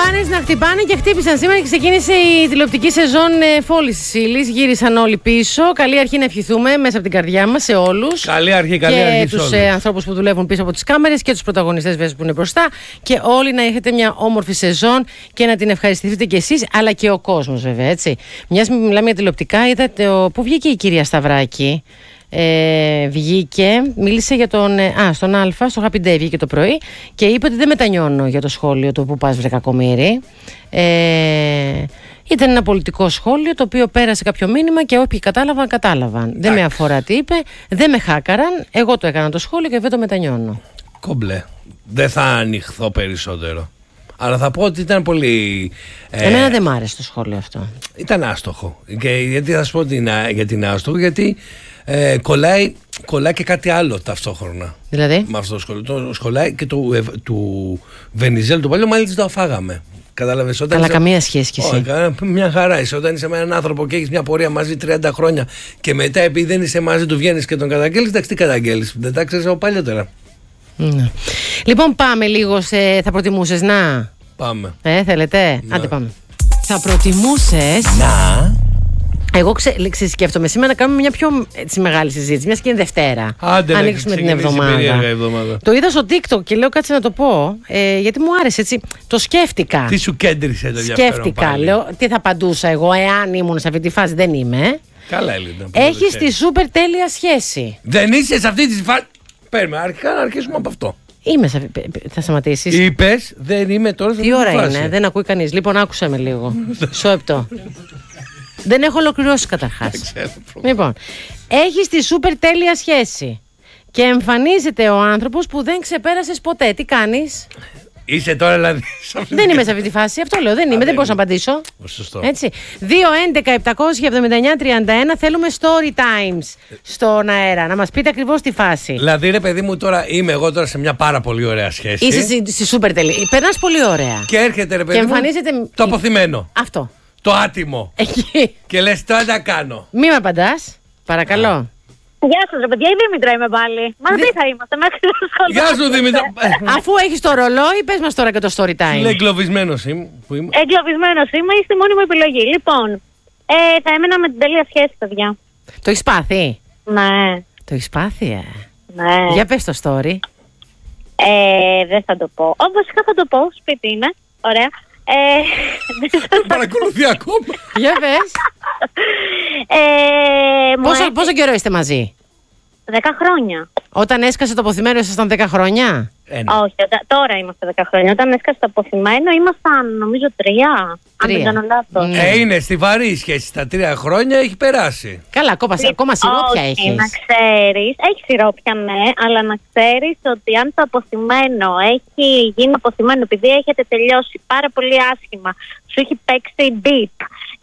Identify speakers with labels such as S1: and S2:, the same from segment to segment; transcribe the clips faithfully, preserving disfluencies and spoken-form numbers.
S1: Καμπάνες να χτυπάνε και χτύπησαν σήμερα και ξεκίνησε η τηλεοπτική σεζόν Φόλης της Ύλης. Γύρισαν όλοι πίσω. Καλή αρχή να ευχηθούμε μέσα από την καρδιά μας σε όλους.
S2: Καλή αρχή, καλή αρχή.
S1: Και τους ε, ανθρώπους που δουλεύουν πίσω από τις κάμερες και τους πρωταγωνιστές βέβαια που είναι μπροστά. Και όλοι να έχετε μια όμορφη σεζόν και να την ευχαριστηθείτε κι εσείς, αλλά και ο κόσμος βέβαια, έτσι. Μιας που μιλάμε για τηλεοπτικά, είδατε ο... πού βγήκε η κυρία Σταυράκη. Ε, βγήκε, μίλησε για τον Α, στον Α, στο Happy Day βγήκε το πρωί και είπε ότι δεν μετανιώνω για το σχόλιο του που πας βρε κακομοίρη. ε, Ήταν ένα πολιτικό σχόλιο το οποίο πέρασε κάποιο μήνυμα και όποιοι κατάλαβαν, κατάλαβαν. Εντάξει. Δεν με αφορά τι είπε, δεν με χάκαραν. Εγώ το έκανα το σχόλιο και δεν το μετανιώνω. Κομπλέ.
S2: Δεν θα ανοιχθώ περισσότερο. Αλλά θα πω ότι ήταν πολύ.
S1: Ε, Εμένα δεν μ' άρεσε το σχόλιο αυτό.
S2: Ήταν άστοχο. Και γιατί θα σου πω ότι είναι, γιατί είναι άστοχο, γιατί ε, κολλάει, κολλάει και κάτι άλλο ταυτόχρονα.
S1: Δηλαδή.
S2: Με αυτό το σχόλιο. Το σχολάει και του, ε, του Βενιζέλου του παλιού, μάλιστα το αφάγαμε. Κατάλαβες, όταν
S1: Αλλά
S2: είσαι...
S1: καμία σχέση κι εσύ.
S2: Όχι, μια χαρά είσαι. Όταν είσαι με έναν άνθρωπο και έχεις μια πορεία μαζί τριάντα χρόνια και μετά επειδή δεν είσαι μαζί του βγαίνεις και τον καταγγέλεις, εντάξει, τι καταγγέλεις. Δεν τα ξέρεις από παλιότερα.
S1: Ναι. Λοιπόν, πάμε λίγο σε. Θα προτιμούσες να.
S2: Πάμε.
S1: Ε, θέλετε.
S2: Να.
S1: Άντε, πάμε. Θα προτιμούσες.
S2: Να.
S1: Εγώ ξε, σκέφτομαι σήμερα να κάνουμε μια πιο έτσι, μεγάλη συζήτηση. Μια και είναι Δευτέρα.
S2: Άντε,
S1: ανοίξουμε την εβδομάδα.
S2: εβδομάδα.
S1: Το είδα στο TikTok και λέω κάτσε να το πω. Ε, γιατί μου άρεσε έτσι. Το σκέφτηκα.
S2: Τι σου κέντρισε το ενδιαφέρον?
S1: Σκέφτηκα.
S2: Πάλι.
S1: Λέω τι θα απαντούσα εγώ εάν ήμουν σε αυτή τη φάση. Δεν είμαι.
S2: Καλά, Έλληνα.
S1: Έχεις τη σούπερ τέλεια σχέση.
S2: Δεν είσαι σε αυτή τη φάση. Παίρνουμε, αρχικά να αρχίσουμε από αυτό.
S1: Είμαι σε... Θα σταματήσεις?
S2: Είπες, δεν είμαι τώρα σε αυτή
S1: Τι ώρα
S2: τη φάση.
S1: είναι, δεν ακούει κανείς. Λοιπόν, άκουσα με λίγο. Σώεπτο. Δεν έχω ολοκληρώσει καταρχάς. Λοιπόν, έχεις τη σούπερ τέλεια σχέση και εμφανίζεται ο άνθρωπος που δεν ξεπέρασες ποτέ. Τι κάνεις?
S2: Είσαι τώρα δηλαδή.
S1: Δεν είμαι σε αυτή τη φάση. Αυτό λέω. Δεν είμαι. Α, δεν μπορώ να απαντήσω.
S2: Σωστό.
S1: Έτσι. δύο έντεκα επτακόσια εβδομήντα εννιά τριάντα ένα θέλουμε story times στον αέρα. Να μας πείτε ακριβώς τη φάση.
S2: Δηλαδή, ρε παιδί μου, τώρα είμαι εγώ τώρα σε μια πάρα πολύ ωραία σχέση.
S1: Είσαι στη, στη σούπερ τέλεια. Περνάς πολύ ωραία.
S2: Και έρχεται, ρε παιδί
S1: και
S2: μου,
S1: εμφανίζεται.
S2: Το αποθυμένο.
S1: Αυτό.
S2: Το άτιμο.
S1: Εκεί.
S2: Και λες τώρα τα κάνω.
S1: Μη με απαντάς. Παρακαλώ. Α.
S3: Γεια σας ρε παιδιά, η Δήμητρα είμαι πάλι. Μαζί θα είμαστε μέχρι το σχολείο.
S2: Γεια σου Δήμητρα.
S1: Αφού έχεις το ρολόι, πες μας τώρα και το story time.
S2: Είναι εγκλωβισμένος είμαι.
S3: Εγκλωβισμένος είμαι, είστε μόνη μου επιλογή. Λοιπόν, ε, θα έμενα με την τέλεια σχέση, παιδιά.
S1: Το έχεις πάθει?
S3: Ναι.
S1: Το έχεις πάθει, ε.
S3: Ναι.
S1: Για πες το story.
S3: Ε, δεν θα το πω. Όπως βασικά θα το πω, σπίτι είναι. Ωραία. Ε,
S2: παρακολουθεί ακόμα.
S1: Για πες.
S3: ε,
S1: πόσο,
S3: έτσι...
S1: πόσο καιρό είστε μαζί?
S3: Δέκα χρόνια.
S1: Όταν έσκασε το αποθυμένο ήσασταν δέκα χρόνια?
S3: Ένα. Όχι, τώρα είμαστε δέκα χρόνια. Όταν έσκασε το αποθυμένο ήμασταν νομίζω τρία.
S1: Τρία.
S3: Αν δεν κάνω λάθος.
S2: Ναι. Ε, είναι στιβαρή η σχέση. Στα τρία χρόνια έχει περάσει.
S1: Καλά, ακόμα, ακόμα σιρόπια
S3: όχι,
S1: έχεις.
S3: Να ξέρεις, έχει σιρόπια ναι, αλλά να ξέρεις ότι αν το αποθυμένο έχει γίνει αποθυμένο επειδή έχετε τελειώσει πάρα πολύ άσχημα, σου έχει παίξει beep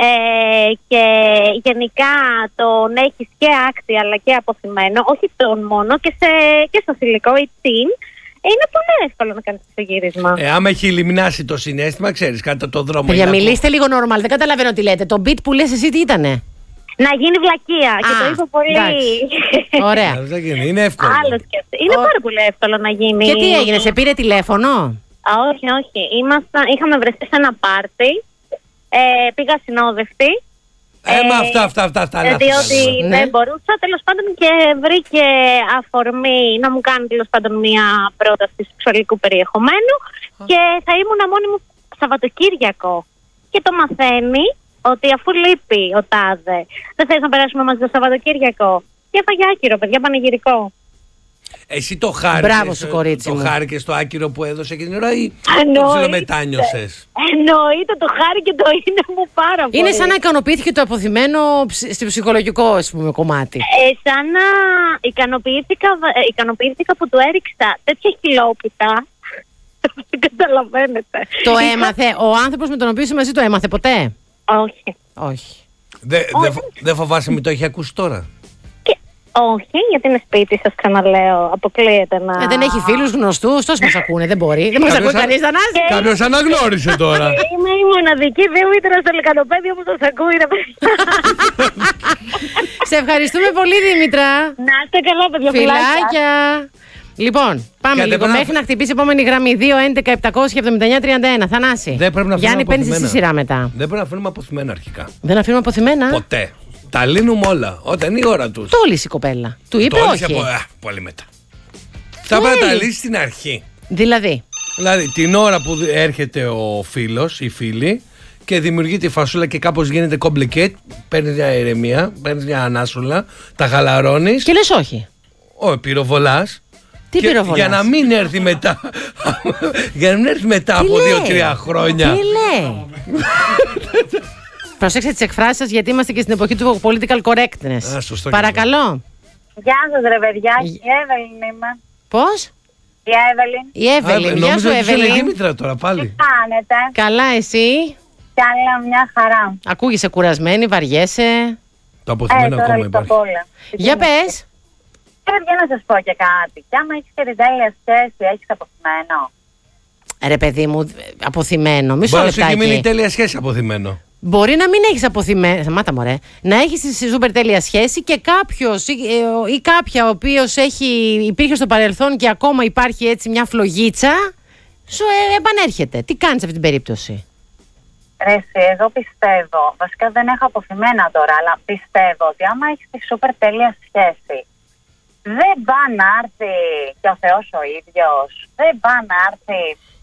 S3: ε, και γενικά τον έχεις και άκτη αλλά και αποθυμένο, όχι τον μόνο και, σε, και στο θηλυκό ή την, είναι πολύ εύκολο να κάνεις το γύρισμα.
S2: Ε, άμα έχει λιμνάσει το συναίσθημα, ξέρεις, κάτω το δρόμο.
S1: Παιδιά, μιλήστε από... λίγο normal, δεν καταλαβαίνω τι λέτε. Το beat που λες εσύ τι ήτανε?
S3: Να γίνει βλακεία. Α, και το είπα πολύ.
S1: Ωραία.
S2: Είναι εύκολο.
S3: Άλλος και αυτό. Είναι Ο... πάρα πολύ εύκολο να γίνει.
S1: Και τι έγινε, σε πήρε τηλέφωνο?
S3: Α, όχι, όχι. Ήμασταν, είχαμε βρεθεί σε ένα πάρτι. Ε, πήγα συνόδευτη.
S2: Ε, ε, μα αυτά, αυτά, αυτά, αυτά.
S3: Ε, διότι
S1: ναι.
S3: δεν μπορούσα, τέλος πάντων, και βρήκε αφορμή να μου κάνει τέλος πάντων μια πρόταση σεξουαλικού περιεχομένου Α. και θα ήμουν μόνη μου Σαββατοκύριακο. Και το μαθαίνει ότι αφού λείπει ο τάδε, δεν θες να περάσουμε μαζί το Σαββατοκύριακο. Και έφαγε άκυρο, παιδιά, πανηγυρικό.
S2: Εσύ το χάρηκες,
S1: Μπράβο σου, κορίτσι
S2: το
S1: μου.
S2: χάρηκες το άκυρο που έδωσε και την ώρα ή το ψιλομετάνιωσες?
S3: Εννοείται, το χάρη και το είναι μου πάρα πολύ.
S1: Είναι σαν να ικανοποιήθηκε το αποθυμένο στο ψυχολογικό, ας πούμε, κομμάτι.
S3: Ε, σαν να ικανοποιήθηκα, ικανοποιήθηκα που του έριξα τέτοια χιλόπιτα. Δεν καταλαβαίνετε.
S1: Το έμαθε, ο άνθρωπος με τον οποίο είσαι μαζί το έμαθε ποτέ?
S3: Όχι.
S1: Όχι.
S2: Δεν δε, δε φοβάσαι μη το έχει ακούσει τώρα?
S3: Όχι, γιατί είναι σπίτι σας, ξαναλέω. Αποκλείεται να.
S1: Ε, δεν έχει φίλους γνωστούς, τόσοι μας ακούνε, δεν μπορεί. Δεν μας ακούει κανείς, Θανάση.
S2: Κάποιος αναγνώρισε τώρα.
S3: Είμαι η μοναδική Δήμητρα στο Λυκανοπέδιο που σας ακούει, ρε παιδιά.
S1: Σε ευχαριστούμε πολύ, Δήμητρα.
S3: Να είστε καλά, παιδιά.
S1: Φιλάκια. Λοιπόν, πάμε λίγο
S2: να...
S1: μέχρι να χτυπήσει η επόμενη γραμμή. δύο έντεκα επτακόσια εβδομήντα εννιά τριάντα ένα. Θανάση.
S2: Δεν πρέπει να
S1: Γιάννη, παίρνει στη σειρά μετά.
S2: Δεν πρέπει να αφήνουμε αποθυμένα αρχικά.
S1: Δεν αφήνουμε αποθυμένα.
S2: Ποτέ. Τα λύνουμε όλα όταν είναι η ώρα του.
S1: Το λύσει η κοπέλα. Του είπε
S2: το
S1: όχι.
S2: Από... Α, πολύ μετά. Θα πρέπει να τα λύσει στην αρχή.
S1: Δηλαδή.
S2: Δηλαδή την ώρα που έρχεται ο φίλος, η φίλη, και δημιουργεί τη φασούλα και κάπως γίνεται complicate, παίρνει μια ηρεμία, παίρνει μια ανάσουλα, τα χαλαρώνεις.
S1: Και λες όχι.
S2: Ο πυροβολάς.
S1: Τι πυροβολάς?
S2: Για να μην έρθει μετά. για να μην έρθει μετά
S1: Τι
S2: από
S1: λέει?
S2: δύο-τρία χρόνια.
S1: Τι λέει? Προσέξτε τις εκφράσεις σας, γιατί είμαστε και στην εποχή του political correctness.
S2: Α, σωστό.
S1: Παρακαλώ.
S3: Γεια σας ρε παιδιά, η Εύελιν είμαι.
S1: Πώς?
S3: Η Εύελιν.
S1: Η Εύελιν. Γεια σου, Εύελιν.
S2: Είναι η Δήμητρα τώρα πάλι.
S3: Τι κάνετε?
S1: Καλά, εσύ?
S3: Κι άλλα μια χαρά.
S1: Ακούγεσαι κουρασμένη, βαριέσαι.
S2: Το
S3: Ε,
S2: αποθυμένο
S3: τώρα
S2: ακόμα
S3: λείπω
S2: υπάρχει.
S3: απ' όλα.
S1: Για πες.
S3: Πρέπει να σας πω και κάτι. Κι άμα έχεις και την τέλεια σχέση, έχεις αποθυμένο.
S1: Ρε παιδί μου, αποθυμένο. Μισό
S2: Μπορεί να σου έχει μείνει
S1: λεπτάκι.
S2: τέλεια σχέση αποθυμένο.
S1: Μπορεί να μην έχεις αποθυμένο. Σταμάτα μωρέ. Να έχεις τη σούπερ τέλεια σχέση και κάποιος ή, ε, ή κάποια ο οποίος έχει, υπήρχε στο παρελθόν και ακόμα υπάρχει έτσι μια φλογίτσα, σου ε, επανέρχεται. Τι κάνεις σε αυτή την περίπτωση?
S3: Ρε εσύ, εγώ πιστεύω, βασικά δεν έχω αποθυμένα τώρα, αλλά πιστεύω ότι άμα έχεις τη σούπερ τέλεια σχέση, δεν πάει να έρθει και ο Θεός ο ίδιος, δεν πάει να έρθει.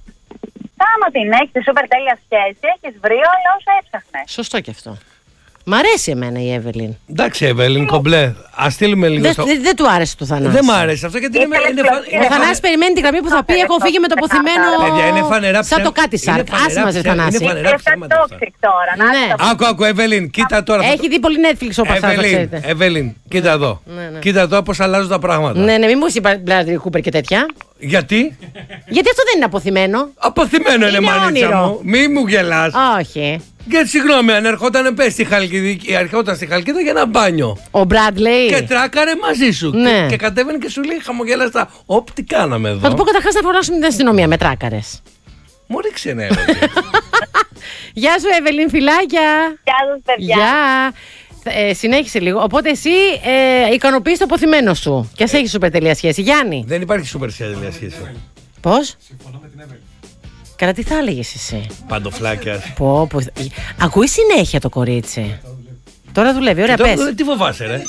S3: Άμα την έχεις τη σούπερ τέλεια σχέση, έχεις βρει όλα όσα έψαχνες.
S1: Σωστό και αυτό. Μ' αρέσει εμένα η Εύελιν.
S2: Εντάξει, Εύελιν, κομπλέ. Α στείλουμε λίγο
S1: Δεν
S2: στο.
S1: δε, δε του άρεσε το Θανάση.
S2: Δεν μ' άρεσε αυτό γιατί είναι. είναι, φα-
S1: Ο
S2: είναι
S1: Θανάσης περιμένει την γραμμή που θα πει: έχω φύγει με το αποθυμένο.
S2: Παιδιά, είναι φανερά
S1: Σαν το
S2: ψέμα-
S1: κάτι
S2: είναι
S1: σάρκ.
S2: φανερά
S1: Άσε μας, ρε
S2: ψέμα-
S1: Θανάση.
S2: είναι φανερά
S3: Είναι σαν
S2: ψέματα αυτά.
S3: toxic τώρα, να
S1: Ναι.
S3: έρθει το-
S2: Άκου, άκου, Εύελιν, κοίτα τώρα. θα
S1: Έχει
S2: το-
S1: δει πολύ Netflix ο Πασάς, να
S2: Εύελιν,
S1: ξέρετε.
S2: Εύελιν, κοίτα εδώ.
S1: Ναι, ναι.
S2: Κοίτα εδώ πώς αλλάζουν τα πράγματα.
S1: Ναι, ναι, μην μου είπα Bradley Cooper και τέτοια.
S2: Γιατί?
S1: Γιατί αυτό δεν είναι αποθυμένο.
S2: Αποθυμένο είναι,
S1: Είναι
S2: μάνιτσα
S1: όνειρο.
S2: μου. Μη μου γελάς.
S1: Όχι.
S2: Γιατί συγγνώμη, αν ερχόταν πες στη Χαλκιδική, ερχόταν στη Χαλκίδα για ένα μπάνιο.
S1: Ο Bradley.
S2: Και τράκαρε μαζί σου.
S1: Ναι.
S2: Και, και κατέβαινε και σου λέει χαμογέλαστα. Όπ, τι κάναμε εδώ.
S1: Θα του πω καταρχάς να φωνάσουμε την αστυνομία με τράκαρες.
S2: Μου ρίξε ένα έρωτη.
S1: Γεια σου, Εύελιν, φιλάκια.
S3: Γεια σας παιδιά.
S1: Γεια. Ε, συνέχισε λίγο. Οπότε εσύ ε, ικανοποιείς το αποθυμένο σου. Και ας έχεις σούπερ τελεία σχέση. Γιάννη.
S2: Δεν υπάρχει σούπερ σχέδια σχέση.
S1: Πώς? Συμφωνώ με την Εύελιν. Καλά, τι θα έλεγες εσύ?
S2: Παντοφλάκια.
S1: Πω, πω. Ακούει συνέχεια το κορίτσι. Τώρα δουλεύει, ωραία, πες.
S2: Τι φοβάσαι, ρε.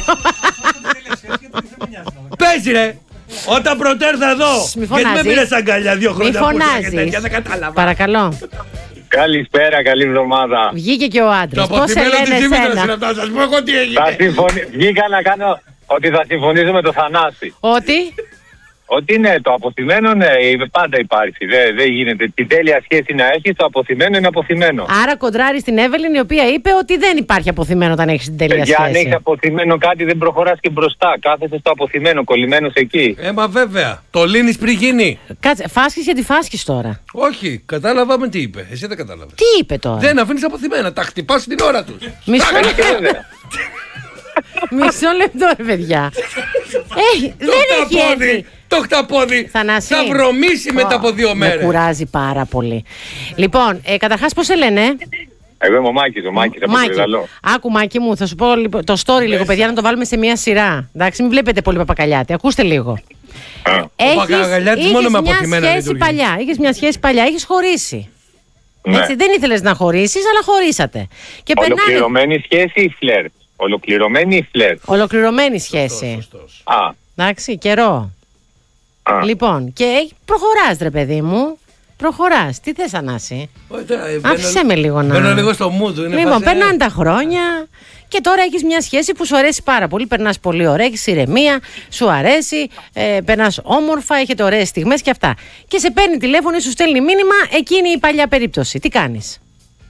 S2: Πες, ρε. Όταν πρωτέρθα εδώ.
S1: Μη
S2: Γιατί με
S1: φωνάζεις.
S2: πήρες αγκαλιά δύο
S1: Μη
S2: χρόνια που ήρθα και
S1: φωνάζεις.
S2: τέτοια, δεν κατάλαβα.
S1: Παρακαλώ.
S4: Καλησπέρα, καλή εβδομάδα.
S1: Βγήκε και ο
S2: Το
S1: άντρας. Πώς σε
S2: αποθυμένο της
S1: λένε
S2: Δήμητρας είναι
S1: εσένα?
S2: αυτό. Σας πω εγώ τι
S4: Θα
S2: έγινε.
S4: συμφωνη... Βγήκα να κάνω ότι θα συμφωνήσω με το Θανάση.
S1: Ότι.
S4: Ότι ναι, το αποθυμένο ναι, πάντα υπάρχει. Δεν δεν γίνεται. Την τέλεια σχέση να έχει, το αποθυμένο είναι αποθυμένο.
S1: Άρα κοντράρει στην Εύελιν, η οποία είπε ότι δεν υπάρχει αποθυμένο όταν έχει την τέλεια
S4: Για αν έχει
S1: σχέση.
S4: αποθυμένο κάτι, δεν προχωρά και μπροστά. Κάθεσαι στο αποθυμένο, κολλημένο εκεί.
S2: Ε, μα βέβαια. Το λύνεις πριν γίνει.
S1: Κάτσε, φάσκεις γιατί φάσκεις τώρα.
S2: Όχι, κατάλαβα με τι είπε. Εσύ δεν κατάλαβες.
S1: Τι είπε τώρα?
S2: Δεν αφήνεις αποθυμένα. Τα χτυπάς την ώρα τους.
S1: Μισό
S4: Και
S1: λεπτό,
S4: βέβαια.
S1: μισό λεπτό, ρε παιδιά. Έχει,
S2: Το
S1: δεν έχει
S2: χταπόδι,
S1: έρθει.
S2: το χταπόδι
S1: Θανάση.
S2: θα βρωμίσει μετά από δύο
S1: Με
S2: μέρες.
S1: κουράζει πάρα πολύ. Λοιπόν, ε, καταρχάς πώς σε λένε?
S4: Εγώ είμαι ο Μάκης, ο Μάκης από το
S1: Μάκη,
S4: Ιδαλό.
S1: άκου Μάκη μου, θα σου πω λοιπόν, το story λίγο, παιδιά, να το βάλουμε σε μια σειρά. Εντάξει, μην βλέπετε πολύ Παπακαλιάτη. Ακούστε λίγο.
S2: Παπακαλιάτης
S1: Είχες
S2: μόνο με
S1: μια
S2: αποθυμένα
S1: σχέση
S2: λειτουργεί.
S1: παλιά. Είχες μια σχέση παλιά, έχεις χωρίσει.
S4: Ναι.
S1: Έτσι, δεν ήθελες να χωρίσεις, αλλά χωρίσατε. Και περνάνε.
S4: Ολοκληρωμένη σχέση ή φλερτ. Ολοκληρωμένη ή φλερτ.
S1: Ολοκληρωμένη σχέση.
S2: Σωστός.
S4: Α,
S1: Εντάξει, καιρό.
S4: α.
S1: Λοιπόν, και προχωράς, ρε παιδί μου. Προχωράς. Τι θες, Ανάση?
S2: Όχι, τώρα, ε,
S1: Άφησέ
S2: μπαίνω-
S1: με λίγο να.
S2: Μπαίνω λίγο στο mood του. είναι
S1: Λοιπόν,
S2: φάση, ε,
S1: περνάνε τα χρόνια και τώρα έχεις μια σχέση που σου αρέσει πάρα πολύ. Περνάς πολύ ωραία, έχεις ηρεμία, σου αρέσει, ε, περνάς όμορφα, έχετε ωραίες στιγμές και αυτά. Και σε παίρνει τηλέφωνο ή σου στέλνει μήνυμα εκείνη η παλιά περίπτωση. Τι κάνεις?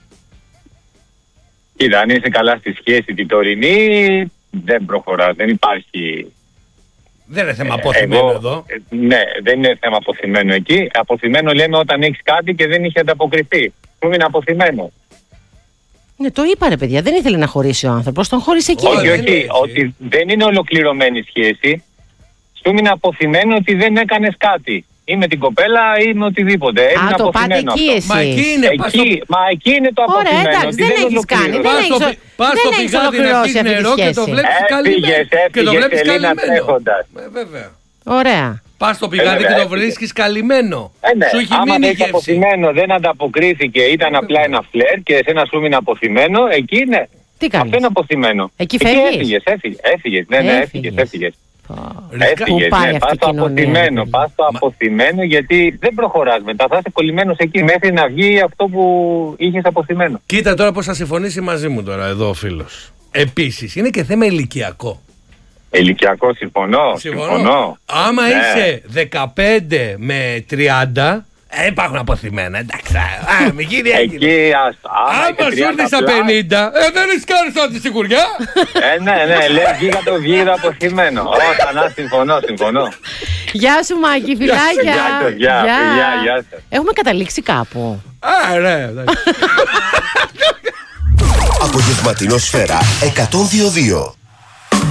S4: Κοίτα, αν είσαι καλά στη σχέση την τωρινή, δεν προχωρά, δεν υπάρχει.
S2: Δεν είναι θέμα αποθυμένο
S4: Εγώ-
S2: εδώ.
S4: ε, Ναι, δεν είναι θέμα αποθυμένο εκεί. Αποθυμένο λέμε όταν έχει κάτι και δεν είχε ανταποκριθεί. Που είναι αποθυμένο.
S1: Ναι, το είπα ρε παιδιά, δεν ήθελε να χωρίσει ο άνθρωπος, τον χώρισε εκεί.
S2: Όχι,
S4: Όχι,
S2: δεν είναι
S4: όχι,
S2: έτσι.
S4: ότι δεν είναι ολοκληρωμένη σχέση. Σου είναι αποθυμένο ότι δεν έκανε κάτι. Ή με την κοπέλα ή με οτιδήποτε. Είναι
S1: Α, το πάτε
S4: αποθυμένο
S1: εκεί
S4: αυτό.
S1: εσύ.
S2: Μα εκεί είναι. πας στο-
S4: Εκεί, μα εκεί είναι το
S1: Ωραία,
S4: αποθυμένο.
S1: εντάξει,
S4: ότι
S1: δεν έχεις κάνει,
S4: ολοκλήρωσε.
S1: δεν
S2: Πας στο
S1: έχεις-
S2: πι- πας
S1: δεν
S2: στο
S1: έχεις
S2: πηγάδι να
S1: ολοκληρώσει
S2: πεις
S1: αυτή τη
S2: νερό και το
S1: σχέση.
S2: βλέπεις
S4: Έφυγες,
S2: καλυμμένο. Και το
S4: έφυγες,
S2: βλέπεις
S4: Ελίνα,
S2: καλυμμένο.
S4: τρέχοντας.
S2: Ε, βέβαια.
S1: Ωραία.
S2: Πας στο πηγάδι
S4: Ε,
S2: και το
S4: έφυγε.
S2: βρίσκεις καλυμμένο.
S4: Ε, ναι.
S2: Σου έχει
S4: Άμα
S2: μείνει
S4: δεν
S2: η
S4: είχε
S2: γεύση.
S4: αποθυμένο, δεν ανταποκρίθηκε, ήταν απλά ένα φλερ και εσένα σου μείνει αποθυμένο, εκεί είναι.
S1: Τι κάνεις?
S4: Αυτό είναι αποθυμένο.
S1: Εκεί φεύγεις?
S4: Έφυγες, έφυγες, έφυγες. Ναι, ναι, έφυγες, έφυγες.
S2: Ρισκά-
S1: Πού
S4: Έφυγες,
S1: πάει
S4: ναι,
S1: αυτή
S4: πας
S1: η
S4: στο
S1: κοινωνία,
S4: αποθυμένο,
S1: ρε
S4: πας στο αποθυμένο γιατί δεν προχωράς μετά. Θα είσαι κολλημένος εκεί μέχρι να βγει αυτό που είχες αποθυμένο.
S2: Κοίτα τώρα πώς θα συμφωνήσει μαζί μου τώρα εδώ ο φίλος. Επίσης, είναι και θέμα ηλικιακό.
S4: Ηλικιακό, συμφωνώ. συμφωνώ.
S2: Άμα
S4: Ναι.
S2: είσαι δεκαπέντε με τριάντα, ε, υπάρχουν αποθυμένα. Εντάξει, α, μη γίνει έγινε.
S4: Εκεί, άστα. Άμα
S2: Άμα
S4: είσαι
S2: σου έρθει
S4: τριάντα
S2: στα
S4: πλάς,
S2: πενήντα, ε, δεν ρισκάρεις τώρα τη σιγουριά.
S4: Ε, ναι, ναι, λέει, βγήκα το βγήκα αποθυμένο. Ω, ξανά συμφωνώ, συμφωνώ.
S1: Γεια σου Μάκη, φιλάκια.
S4: Γεια σας, γεια, παιδιά, γεια σας.
S1: Έχουμε καταλήξει κάπου.
S2: Α, ναι, εντάξει.
S5: Απογευματινό Σφαίρα εκατόν δύο κόμμα δύο.